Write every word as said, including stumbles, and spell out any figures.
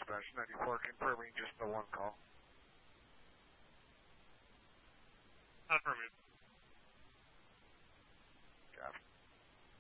Dispatch ninety-four, confirming just the one call. Affirmative.